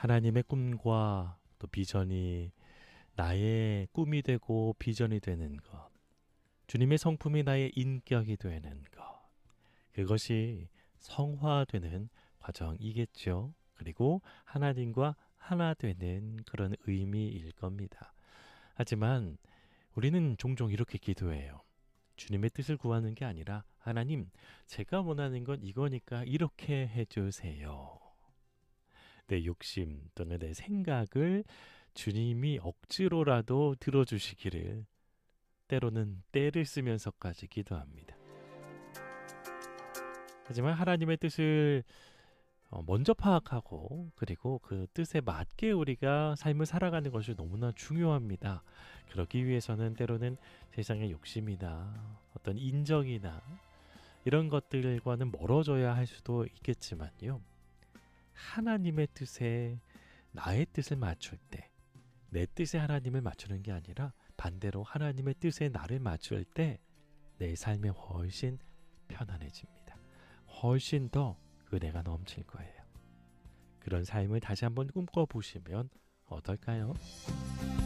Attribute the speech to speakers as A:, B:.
A: 하나님의 꿈과 또 비전이 나의 꿈이 되고 비전이 되는 것, 주님의 성품이 나의 인격이 되는 것, 그것이 성화되는 과정이겠죠. 그리고 하나님과 하나 되는 그런 의미일 겁니다. 하지만 우리는 종종 이렇게 기도해요. 주님의 뜻을 구하는 게 아니라 하나님, 제가 원하는 건 이거니까 이렇게 해주세요. 내 욕심 또는 내 생각을 주님이 억지로라도 들어주시기를 때로는 때를 쓰면서까지 기도합니다. 하지만 하나님의 뜻을 먼저 파악하고 그리고 그 뜻에 맞게 우리가 삶을 살아가는 것이 너무나 중요합니다. 그러기 위해서는 때로는 세상의 욕심이나 어떤 인정이나 이런 것들과는 멀어져야 할 수도 있겠지만요. 하나님의 뜻에 나의 뜻을 맞출 때, 내 뜻에 하나님을 맞추는 게 아니라 반대로 하나님의 뜻에 나를 맞출 때 내 삶이 훨씬 편안해집니다. 훨씬 더 은혜가 넘칠 거예요. 그런 삶을 다시 한번 꿈꿔보시면 어떨까요?